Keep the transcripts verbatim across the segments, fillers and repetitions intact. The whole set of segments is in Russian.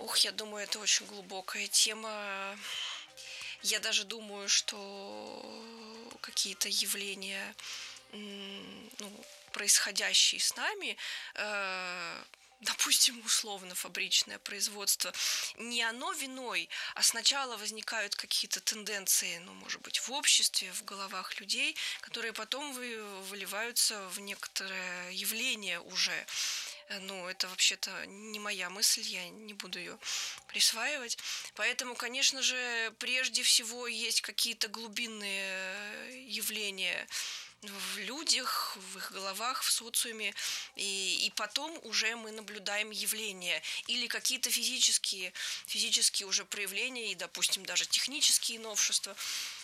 Ух, я думаю, это очень глубокая тема. Я даже думаю, что какие-то явления, м, ну, происходящие с нами, э, допустим, условно фабричное производство, не оно виной, а сначала возникают какие-то тенденции, ну, может быть, в обществе, в головах людей, которые потом вы, выливаются в некоторое явление уже. Э, Ну, это вообще-то не моя мысль, я не буду ее присваивать. Поэтому, конечно же, прежде всего есть какие-то глубинные э, явления в людях, в их головах, в социуме, и, и потом уже мы наблюдаем явления или какие-то физические, физические уже проявления и, допустим, даже технические новшества.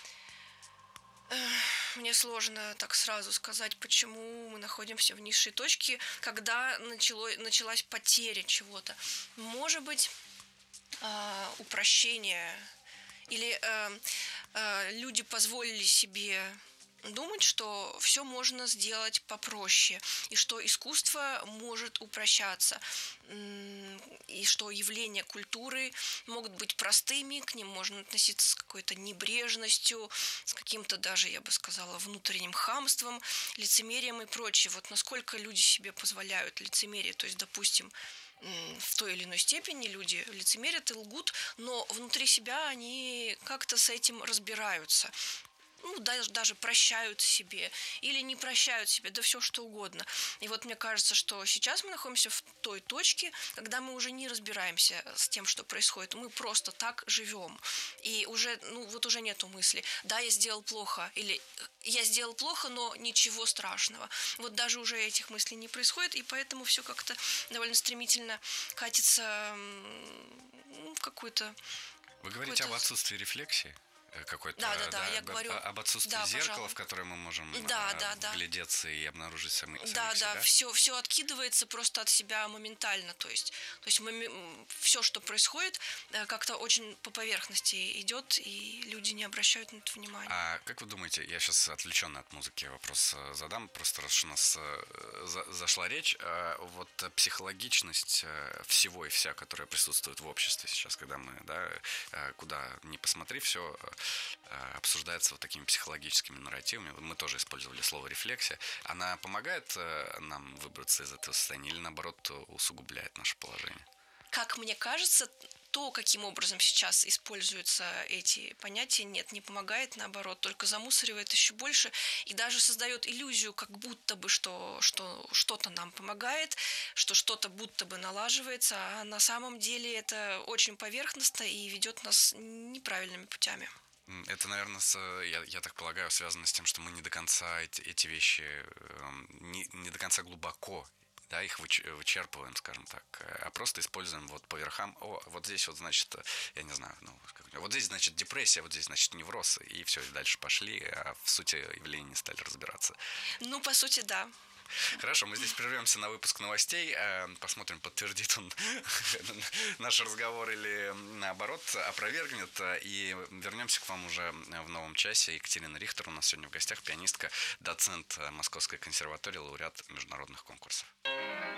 Мне сложно так сразу сказать, почему мы находимся в низшей точке, когда начало, началась потеря чего-то. Может быть, а, упрощение или э, э, люди позволили себе думать, что все можно сделать попроще, и что искусство может упрощаться, м, и что явления культуры могут быть простыми, к ним можно относиться с какой-то небрежностью, с каким-то даже, я бы сказала, внутренним хамством, лицемерием и прочее. Вот насколько люди себе позволяют лицемерие, то есть, допустим, м, в той или иной степени люди лицемерят и лгут, но внутри себя они как-то с этим разбираются. Ну, даже, даже прощают себе или не прощают себе, да все что угодно. И вот мне кажется, что сейчас мы находимся в той точке, когда мы уже не разбираемся с тем, что происходит. Мы просто так живем. И уже, ну, вот уже нету мысли, да, я сделал плохо, или я сделал плохо, но ничего страшного. Вот даже уже этих мыслей не происходит, и поэтому все как-то довольно стремительно катится м, в какую-то... Вы говорите об какую-то... отсутствии рефлексии? Э, какой-то, Да, да, да, да, я об, говорю, об отсутствии да, зеркала, в пожалуй. которое мы можем Да, э, да, да. вглядеться и обнаружить сами, Да, самих да, себя. все, все откидывается просто от себя моментально, то есть, то есть все, что происходит, э, как-то очень по поверхности идет, и люди не обращают на это внимания. А как вы думаете, я сейчас отвлеченно от музыки вопрос э, задам, просто раз уж у нас э, за- зашла речь, э, вот э, психологичность э, всего и вся, которая присутствует в обществе сейчас, когда мы, да, э, куда ни посмотри, все обсуждается вот такими психологическими нарративами. Мы тоже использовали слово рефлексия. Она помогает э, нам выбраться из этого состояния или наоборот усугубляет наше положение? Как мне кажется, то, каким образом сейчас используются эти понятия, нет, не помогает, наоборот, только замусоривает еще больше и даже создает иллюзию, как будто бы, что, что что-то нам помогает, что что-то будто бы налаживается, а на самом деле это очень поверхностно и ведет нас неправильными путями. М, Это, наверное, с, э, я, я так полагаю, связано с тем, что мы не до конца эти, эти вещи, эм, не, не до конца глубоко, да, их выч- вычерпываем, скажем так, э, а просто используем вот по верхам. О, вот здесь вот, значит, э, я не знаю, ну, как- вот здесь, значит, депрессия, вот здесь, значит, невроз, и все, и дальше пошли, а в сути явления не стали разбираться. Ну, по сути, да. Хорошо, мы здесь прервемся на выпуск новостей, э, посмотрим, подтвердит он наш разговор или наоборот опровергнет, э, и вернемся к вам уже в новом часе. Екатерина Рихтер у нас сегодня в гостях, пианистка, доцент Московской консерватории, лауреат международных конкурсов.